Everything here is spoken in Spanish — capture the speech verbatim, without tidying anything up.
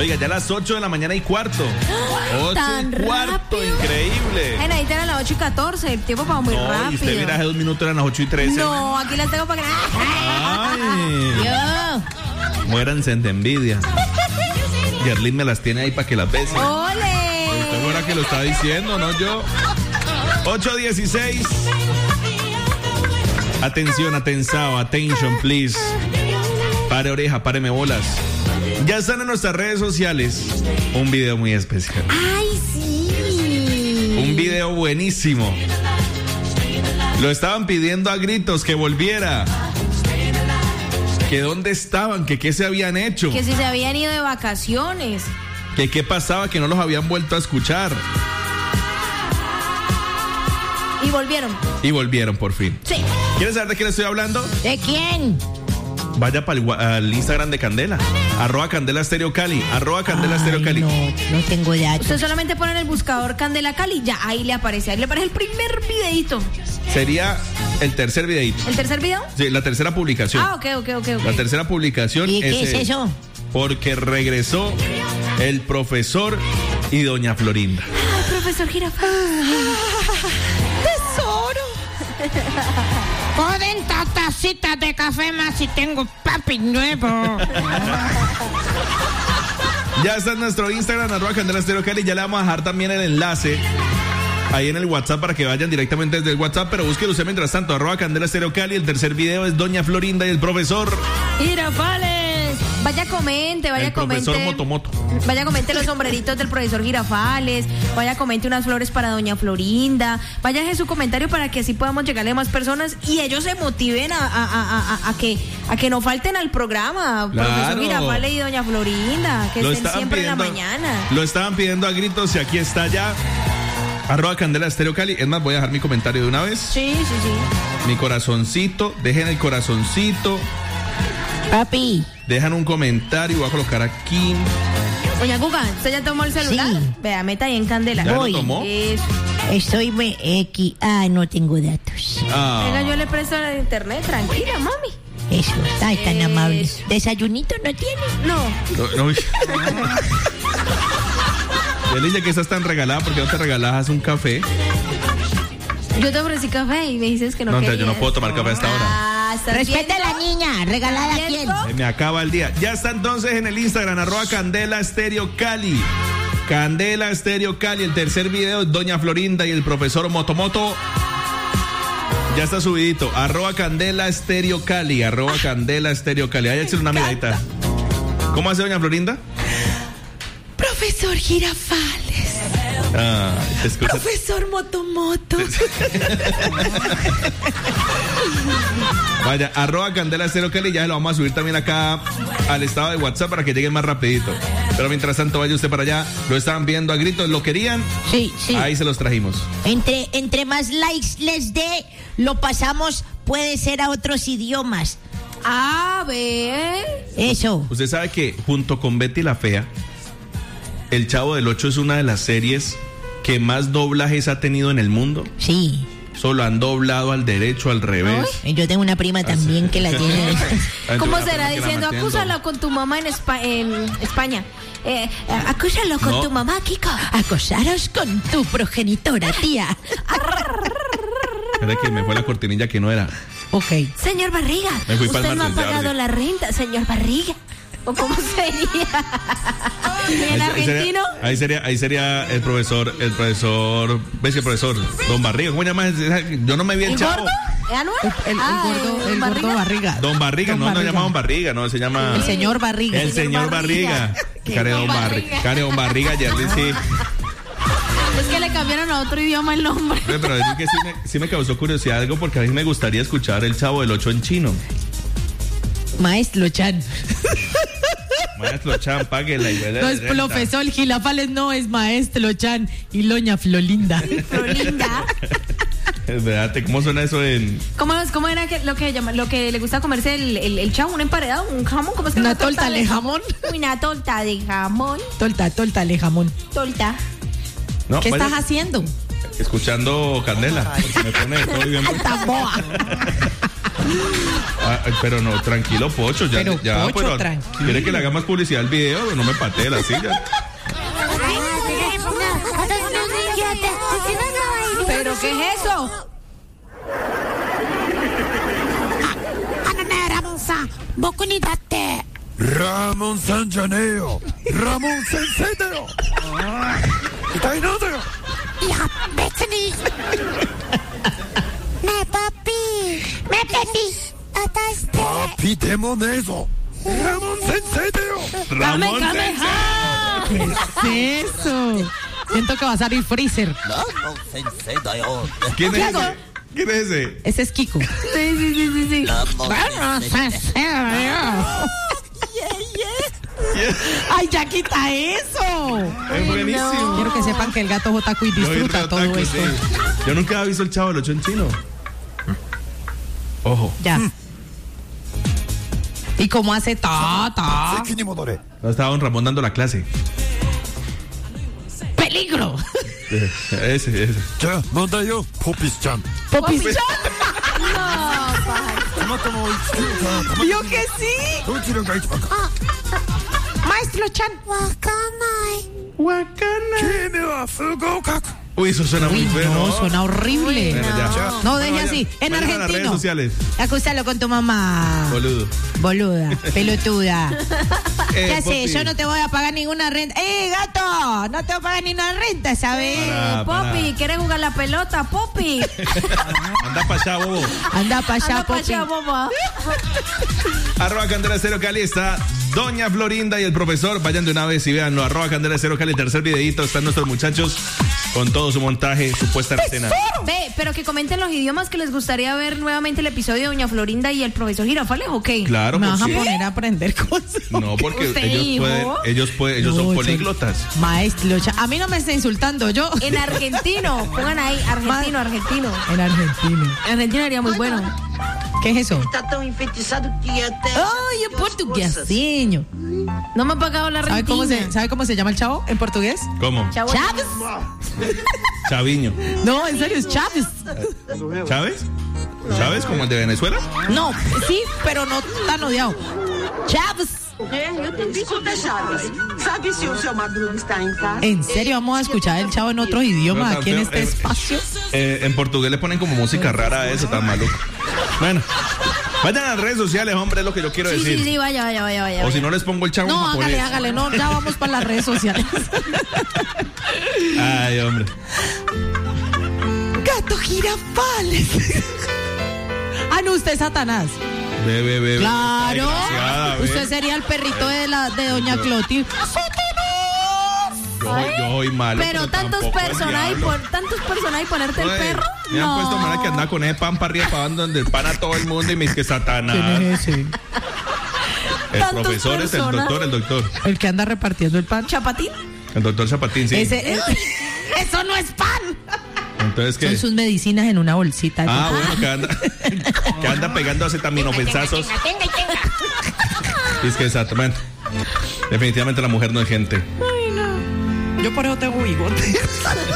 Oiga, ya a las ocho de la mañana y cuarto. ocho Tan y cuarto, rápido. increíble. Ay, ahí eran las ocho y catorce, el tiempo pasó muy No, rápido. y usted mira, hace dos minutos eran las ocho y trece. No, aquí las tengo para que... Ay, Yo. muéranse de envidia. Yerlin me las tiene ahí para que las bese. ¡Ole! Usted fuera que lo está diciendo, no yo. ocho dieciséis. Atención, atensado, attention, please. Pare oreja, páreme bolas. Ya están en nuestras redes sociales un video muy especial. ¡Ay, sí! Un video buenísimo. Lo estaban pidiendo a gritos que volviera. Que dónde estaban, que qué se habían hecho. Que si se habían ido de vacaciones. Que qué pasaba, que no los habían vuelto a escuchar. Y volvieron. Y volvieron por fin. Sí. ¿Quieres saber de qué le estoy hablando? ¿De quién? Vaya para el, al Instagram de Candela. Arroba Candela Estéreo Cali. Arroba Candela Estéreo Cali. No, no tengo datos. Usted solamente pone en el buscador Candela Cali, ya ahí le aparece. Ahí le aparece el primer videito. Sería el tercer videito. ¿El tercer video? Sí, la tercera publicación. Ah, ok, ok, ok, ok. La tercera publicación. ¿Y qué es el- eso? Porque regresó el profesor y doña Florinda. Ay, profesor Jirafa. ¡Tesoro! Ponen tacitas de café más si tengo papi nuevo. Ya está en nuestro Instagram, arroba Candela Estéreo Cali. Ya le vamos a dejar también el enlace ahí en el WhatsApp para que vayan directamente desde el WhatsApp. Pero búsquelo usted mientras tanto, arroba Candela Estéreo Cali. El tercer video es doña Florinda y el profesor. Girafales. Vaya comente, vaya el comente. profesor Motomoto. Vaya comente los sombreritos del profesor Girafales. Vaya comente unas flores para doña Florinda. Vaya deje su comentario para que así podamos llegarle a más personas y ellos se motiven a, a, a, a, a que a que no falten al programa. Claro. Profesor Girafales y doña Florinda, que Lo estén estaban siempre pidiendo, en la mañana. Lo estaban pidiendo a gritos y aquí está ya. Arroba Candela Estéreo Cali. Es más, voy a dejar mi comentario de una vez. Sí, sí, sí. Mi corazoncito. Dejen el corazoncito. Papi. Dejan un comentario. Voy a colocar aquí. Doña Guga, ¿usted ya tomó el celular? Sí. Vea, meta ahí en Candela. ¿Ya lo Voy. tomó? Eso. Estoy me aquí. Ah, no tengo datos. Ah. Venga, yo le presto la internet, tranquila, mami. Eso, ay, tan Eso. amable. ¿Desayunito no tiene? No. No, no, uy. Él dice que estás tan regalada porque no te regalas un café. Yo te ofrecí café y me dices que no No, querías. yo no puedo tomar café a esta hora. Ah, ¿estás Respeta a viendo? la niña. ¿Regalada a quién? ¿Viendo? Se me acaba el día. Ya está entonces en el Instagram, arroba Candela Estéreo Cali. Candela Estéreo Cali. El tercer video es doña Florinda y el profesor Motomoto. Ya está subidito. Arroba Candela Estéreo Cali. Arroba Candela Estéreo Cali. Ahí échale una miradita. ¿Cómo hace doña Florinda? Profesor Girafales. Ah, escucha. Profesor Motomoto. Vaya, arroba Candela Estéreo Cali. Ya lo vamos a subir también acá al estado de WhatsApp para que lleguen más rapidito. Pero mientras tanto, vaya usted para allá. Lo estaban viendo a gritos. ¿Lo querían? Sí, sí. Ahí se los trajimos. Entre, entre más likes les dé, lo pasamos, puede ser a otros idiomas. A ver. Eso. Usted sabe que junto con Betty la Fea, El Chavo del Ocho es una de las series que más doblajes ha tenido en el mundo. Sí. Solo han doblado al derecho, al revés. Yo tengo una prima también que la tiene. ¿Cómo Una será persona que la diciendo? mantiene Acúsalo con tu mamá en, Espa- en España. Eh, acúsalo con No. tu mamá, Kiko. Acosaros con tu progenitora, tía. Espera que me fue la cortinilla que no era. Ok. Señor Barriga, Me fui pa'l usted no ha Martes, ya, pagado ahora sí. la renta, señor Barriga. ¿O cómo sería? ¿En Ahí sería- argentino? Ahí sería, ahí sería el profesor, el profesor, ¿ves que el profesor? Don Barriga, ¿cómo se llama? Yo no me vi el ¿El Chavo. gordo? ¿Eh, Anuel? El, el Ah, gordo, ¿eh, el Barriga? gordo Barriga. Don Barriga, Don no, no Barriga. llamamos Barriga, no, se llama... El señor Barriga. El señor Barriga. Care Don Barriga. Care Don Barriga, Yerly, sí. Es que le cambiaron a otro idioma el nombre. Pero, pero es que sí me, sí me causó curiosidad algo porque a mí me gustaría escuchar El Chavo del Ocho en chino. Maestro Chan. Maestro Chan, páguela y No es profesor Girafales, no es maestro Chan y loña Florinda. Florinda. Espérate, ¿cómo suena eso en...? ¿Cómo, es- cómo era que, lo que llama, lo que le gusta comerse el, el, el chavo? ¿Un emparedado? ¿Un jamón? ¿Cómo es que Una es torta de jamón. Una torta de jamón. Torta, torta, le jamón. Torta. No, ¿Qué vaya estás haciendo? escuchando Candela. porque me pone todo bien. Alta boa. Ah, pero no, tranquilo, Pocho. Ya, Pero, ya, Pocho, pero, tranquilo. ¿quiere que le haga más publicidad al video? No me patee la silla. ¿Pero qué es eso? Ramon San Janeo. Ramon Senseiだよ。一体なんだよ。 いや、別に。ねえ、パピー。ねえ、パピー。私って。 パピでもねえぞ。ラモン先生だよ。 Ramón ¿Qué es eso? Siento que va a salir Freezer. Ramon Sensei da yo. ¿Quién es ese? ¿Quién es ese? Ese es Kiko. Sí, sí, sí, sí, sí. ¡Ay, ya quita eso! Es buenísimo. Quiero que sepan que el gato Jotaku y Yo soy disfruta re todo otaku, esto. sí. Yo nunca había visto el Chavo del Ocho en chino. Ojo. Ya. ¿Y cómo hace ta, ta? 席に戻れ。 No estaba don Ramón dando la clase. ¡Peligro! Ese, ese. じゃあ問題よ、ポピスちゃん。 ¡Popis! Pues, たまたま追いつけるか。たま ¡Vio que sí! どちらが一番か。 ¡Maestro Chan! わかんない。 Guacana. 君は不合格。 Uy, eso suena muy Uy, feo. no, suena horrible. Bueno, ya. No, Bueno, deje vaya- así. En vayan a las redes argentino. sociales. Acúsalo con tu mamá. Boludo. Boluda, pelotuda. Eh, ¿Qué haces? Popi. Yo no te voy a pagar ninguna renta. ¡Eh, gato! No te voy a pagar ninguna renta, ¿sabes? Para, Eh, para. Popi, ¿quieres jugar la pelota, Popi? Anda para allá, bobo. Anda para allá, Anda pa' Popi. allá, boba. Arroba Candela Estéreo Cali está Doña Florinda y el profesor. Vayan de una vez y véanlo. Arroba Candela Estéreo Cali, tercer videito. Están nuestros muchachos con todo su montaje, su puesta en escena. Ve, pero que comenten los idiomas que les gustaría ver nuevamente el episodio de Doña Florinda y el profesor Girafales, ¿o qué? Claro, Me vas a porque... poner a aprender cosas. No, porque ¿Usted ellos dijo? pueden, ellos pueden, ellos son No, políglotas. Maestro, Chan. A mí no me está insultando, yo. En argentino, pongan ahí, argentino, argentino. En argentino. En argentino sería muy bueno. ¿Qué es eso? Tá tão enfeitiçado que até. ¡Ay, en portugueseño! No me ha pagado la ¿Sabe cómo, argentina. se, ¿Sabe cómo se llama el chavo en portugués? ¿Cómo? Chavo. Chávez. Chaviño. No, en serio, es Chávez. ¿Chávez? ¿Chávez como el de Venezuela? No, sí, pero no tan odiado. Chávez. É, eu tenho escuta, Chaves. Sabe se o seu Madruga está em casa? ¿En serio vamos a escuchar el chavo en otros idiomas No, aquí en tan este feo, eh. espacio? Eh, en portugués le ponen como música rara a eso, tan maluco. Bueno, vayan a las redes sociales, hombre, es lo que yo quiero Sí, decir. sí, sí, vaya, vaya, vaya, vaya. O si no les pongo el chavo No, japonés. hágale, hágale, no, ya vamos para las redes sociales. Ay, hombre. Gato Girafales. Ah, no, usted es Satanás. Ve, ve, ve. Claro. Desgraciada, ve. Usted sería el perrito de la de Doña Clotilde. Yo, yo soy malo. Pero tantos tampoco el personajes y diablo. por tantos personajes y ponerte el Oye, perro. Me han No. puesto manera que anda con ese pan para arriba, para abajo, donde el pan a todo el mundo y me dice que Satanás. ¿Quién es ese? El Tantos profesor es el personas. doctor, el doctor. El que anda repartiendo el pan. Chapatín. El doctor Chapatín, sí. Ese, ese- eso no es pan. Entonces, ¿qué? Son sus medicinas en una bolsita. Ah, bueno, que anda, que anda pegando acetaminofensazos. Es que exactamente. Definitivamente la mujer no es gente. Yo por eso tengo bigote.